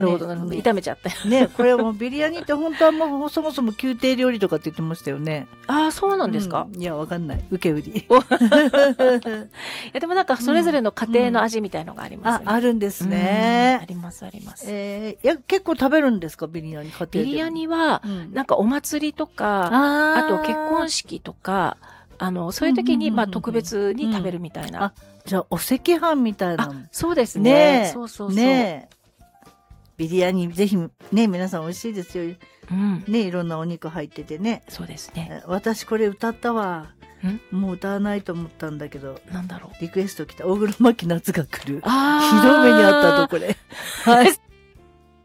なるほどなるほど、炒めちゃったね。これもビリヤニって本当はもうそもそも宮廷料理とかって言ってましたよね。 ああ、そうなんですか。 いや、わかんない。受け売り。いやでもなんかそれぞれの家庭の味みたいのがありますね。 あるんですね。 ありますあります。 いや、結構食べるんですか、ビリヤニ、家庭で。 ビリヤニは、なんかお祭りとか、あと結婚式とか、そういう時に、特別に食べるみたいな。 じゃあ、お赤飯みたいな。 そうですね。そうそうそう。 ねビリヤニ、ぜひ、ね、皆さん美味しいですよ。ね、いろんなお肉入っててね。 そうですね。 私これ歌ったわ。もう歌わないと思ったんだけど。 なんだろう。 リクエスト来た。大黒摩季夏が来る。ひどい目にあったと、これ。はい。